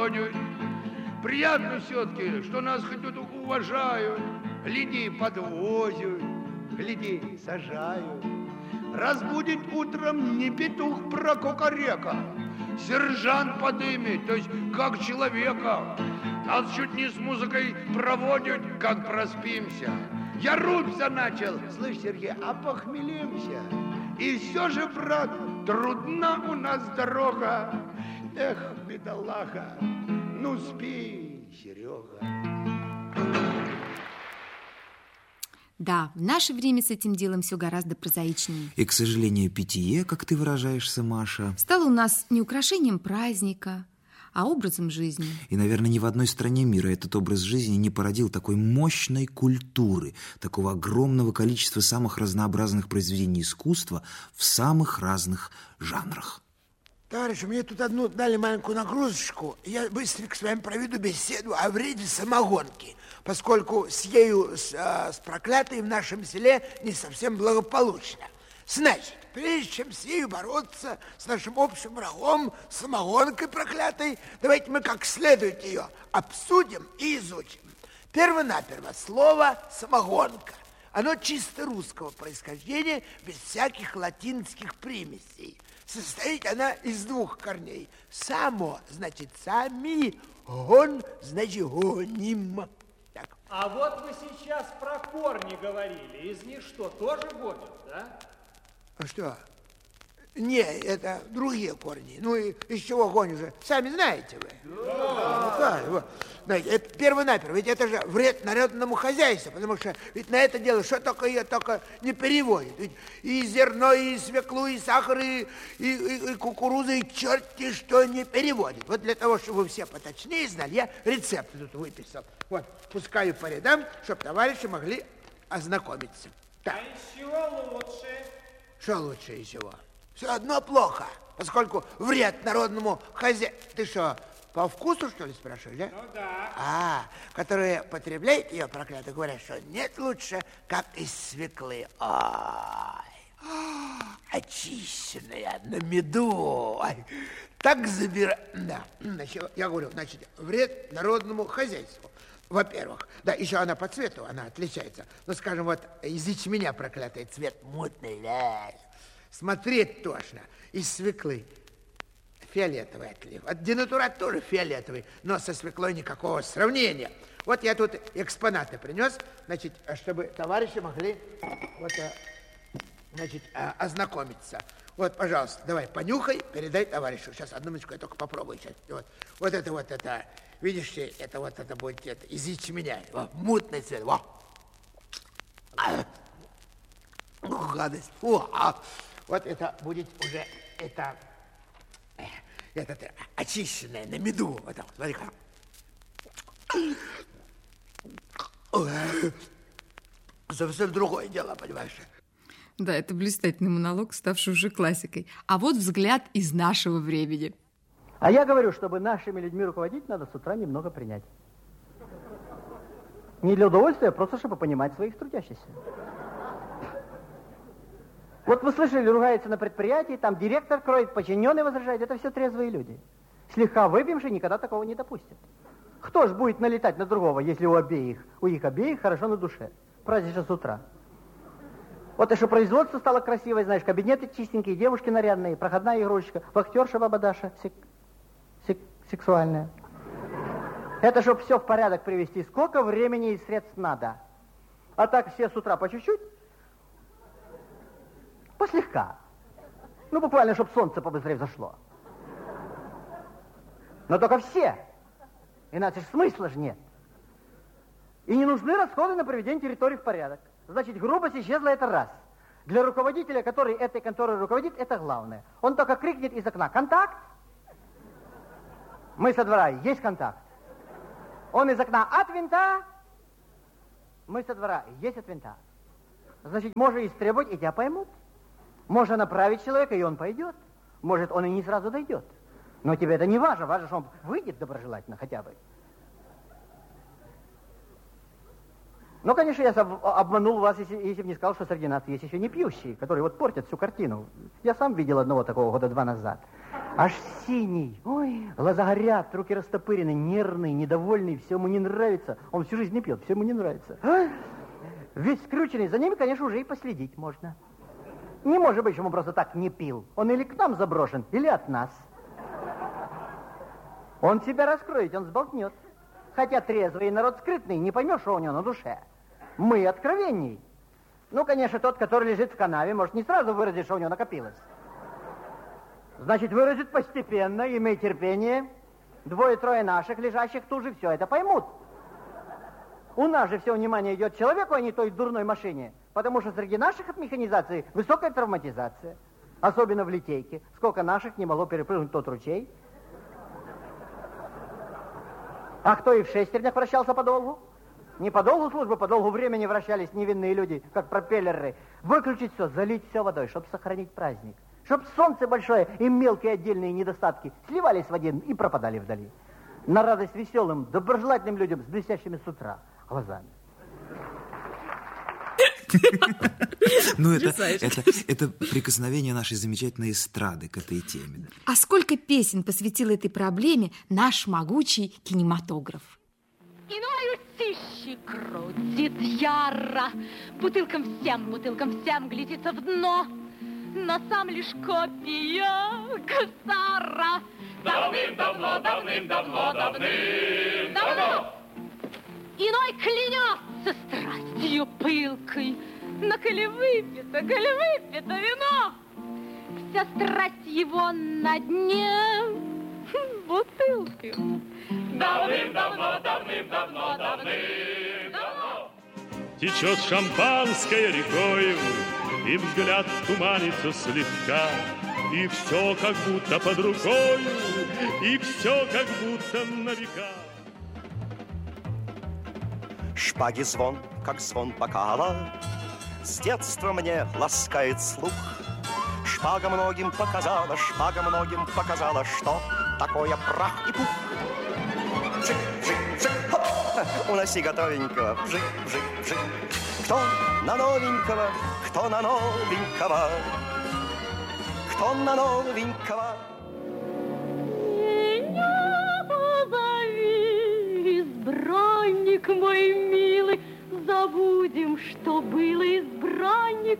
Приятно все-таки, что нас хоть тут уважают, людей подвозят, людей сажают. Разбудит утром не петух про кукарека, сержант подымет, то есть как человека. Нас чуть не с музыкой проводят, как проспимся. Я рубься начал, слышь, Сергей, а похмелимся. И все же, брат, трудна у нас дорога. Эх, бедолага, ну спи, Серега. Да, в наше время с этим делом все гораздо прозаичнее. И, к сожалению, питье, как ты выражаешься, Маша, стало у нас не украшением праздника, а образом жизни. И, наверное, ни в одной стране мира этот образ жизни не породил такой мощной культуры, такого огромного количества самых разнообразных произведений искусства в самых разных жанрах. Товарищи, мне тут одну дали маленькую нагрузочку. Я быстренько с вами проведу беседу о вреде самогонки, поскольку с ею, с проклятой в нашем селе не совсем благополучно. Значит, прежде чем с ею бороться, с нашим общим врагом, самогонкой проклятой, давайте мы как следует ее обсудим и изучим. Перво-наперво слово «самогонка». Оно чисто русского происхождения, без всяких латинских примесей. Состоит она из двух корней. Само значит сами, гон значит гоним. Так. А вот вы сейчас про корни говорили. Из них что, тоже гонят, да? А что? Не, это другие корни. Ну и из чего гонят же? Сами знаете вы. Да. Ну, да, вот. Знаете, это перво-наперво. Ведь это же вред народному хозяйству, потому что ведь на это дело что только ее только не переводит. Ведь и зерно, и свеклу, и сахар, и кукурузу, и черти что не переводит. Вот для того, чтобы вы все поточнее знали, я рецепт тут выписал. Вот, пускаю по рядам, чтобы товарищи могли ознакомиться. Так. А из чего лучше? Что лучше из чего? Все одно плохо, поскольку вред народному хозяину. Ты что, по вкусу, что ли, спрашиваешь, да? Ну да. Которые потребляют ее, проклятые, говорят, что нет лучше, как из свеклы. Ой, очищенная на меду. Ой, так забирай. Да, значит, я говорю, значит, вред народному хозяйству. Во-первых, да, еще она по цвету, она отличается. Ну, скажем, вот из ячменя, проклятый, цвет мутный, да. Смотреть тошно. Из свеклы фиолетовый отлив. От денатурат тоже фиолетовый, но со свеклой никакого сравнения. Вот я тут экспонаты принес, значит, чтобы товарищи могли вот, значит, ознакомиться. Вот, пожалуйста, давай, понюхай, передай товарищу. Сейчас, одну минутку, я только попробую сейчас. Вот это, видишь, это будет это, из ячменя. Во, мутный цвет, во. Гадость. Вот это будет уже, это очищенное на меду. Вот так, смотри-ка. Совсем другое дело, понимаешь? Да, это блистательный монолог, ставший уже классикой. А вот взгляд из нашего времени. А я говорю, чтобы нашими людьми руководить, надо с утра немного принять. Не для удовольствия, а просто чтобы понимать своих трудящихся. Вот вы слышали, ругается на предприятии, там директор кроет, подчиненный возражает. Это все трезвые люди. Слегка выпившие никогда такого не допустят. Кто ж будет налетать на другого, если у их обеих хорошо на душе? Празднично с утра. Вот и что производство стало красивое, знаешь, кабинеты чистенькие, девушки нарядные, проходная игрушечка, вахтерша баба Даша, сексуальная. Это чтобы все в порядок привести, сколько времени и средств надо. А так все с утра по чуть-чуть, послегка. Ну, буквально, чтобы солнце побыстрее взошло. Но только все. Иначе смысла же нет. И не нужны расходы на приведение территории в порядок. Значит, грубость исчезла, это раз. Для руководителя, который этой конторой руководит, это главное. Он только крикнет из окна: «Контакт!» Мы со двора: «Есть контакт!» Он из окна: «От винта!» Мы со двора: «Есть от винта!» Значит, можно истребовать, и тебя поймут. Можно направить человека, и он пойдет. Может, он и не сразу дойдет. Но тебе это не важно. Важно, что он выйдет доброжелательно хотя бы. Ну, конечно, я обманул вас, если бы не сказал, что среди нас есть еще не пьющие, которые вот портят всю картину. Я сам видел одного такого года 2 назад. Аж синий. Ой, глаза горят, руки растопырены, нервный, недовольный, все ему не нравится. Он всю жизнь не пьет, все ему не нравится. Весь скрюченный, за ними, конечно, уже и последить можно. Не может быть, что он просто так не пил. Он или к нам заброшен, или от нас. Он тебя раскроет, он сболтнет. Хотя трезвый народ скрытный, не поймешь, что у него на душе. Мы откровенней. Ну, конечно, тот, который лежит в канаве, может не сразу выразить, что у него накопилось. Значит, выразит постепенно, имей терпение. Двое-трое наших, лежащих тут же, все это поймут. У нас же все внимание идет человеку, а не той дурной машине. Потому что среди наших от механизации высокая травматизация. Особенно в Литейке. Сколько наших не могло перепрыгнуть тот ручей. А кто и в шестернях вращался подолгу? Не по долгу службы, по долгу времени вращались невинные люди, как пропеллеры. Выключить все, залить все водой, чтобы сохранить праздник. Чтоб солнце большое и мелкие отдельные недостатки сливались в один и пропадали вдали. На радость веселым, доброжелательным людям с блестящими с утра глазами. Ну, это прикосновение нашей замечательной эстрады к этой теме. А сколько песен посвятил этой проблеме наш могучий кинематограф? Иною тище крутит яро, бутылкам всем глядится в дно, но сам лишь копия гусара. Давным-давно. Иной клянется страстью пылкой, но коли выпито вино, вся страсть его на дне бутылки. Давным-давно. Течет шампанское рекою, и взгляд туманится слегка, и все как будто под рукою, и все как будто на века. Шпаги звон, как звон бокала, с детства мне ласкает слух. Шпага многим показала, что такое прах и пух. Вжик, хоп, уноси готовенького, вжик. Кто на новенького, кто на новенького, кто на новенького. Меня позови, избранник мой милый, забудем, что было, избранник